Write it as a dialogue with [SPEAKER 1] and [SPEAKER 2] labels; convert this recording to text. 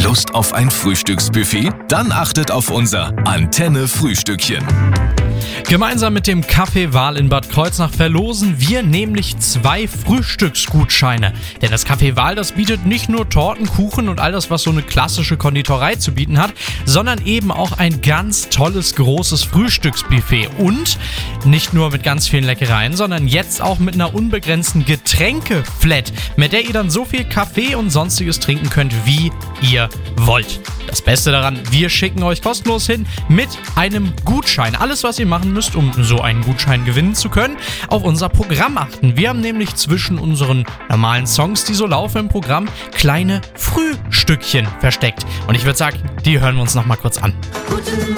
[SPEAKER 1] Lust auf ein Frühstücksbuffet? Dann achtet auf unser Antenne-Frühstückchen.
[SPEAKER 2] Gemeinsam mit dem Café Wahl in Bad Kreuznach verlosen wir nämlich 2 Frühstücksgutscheine. Denn das Café Wahl, das bietet nicht nur Torten, Kuchen und all das, was so eine klassische Konditorei zu bieten hat, sondern eben auch ein ganz tolles, großes Frühstücksbuffet. Und nicht nur mit ganz vielen Leckereien, sondern jetzt auch mit einer unbegrenzten Getränkeflat, mit der ihr dann so viel Kaffee und Sonstiges trinken könnt, wie ihr wollt. Das Beste daran, wir schicken euch kostenlos hin mit einem Gutschein. Alles, was ihr machen müsst, um so einen Gutschein gewinnen zu können, auf unser Programm achten. Wir haben nämlich zwischen unseren normalen Songs, die so laufen im Programm, kleine Frühstückchen versteckt. Und ich würde sagen, die hören wir uns noch mal kurz an.
[SPEAKER 3] Guten